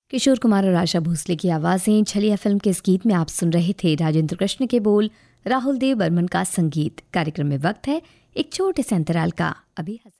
किशोर कुमार और आशा भोसले की आवाज़ें। छलिया फिल्म के इस गीत में आप सुन रहे थे राजेंद्र कृष्ण के बोल, राहुल देव बर्मन का संगीत। कार्यक्रम में वक्त है एक छोटे से अंतराल का। अभी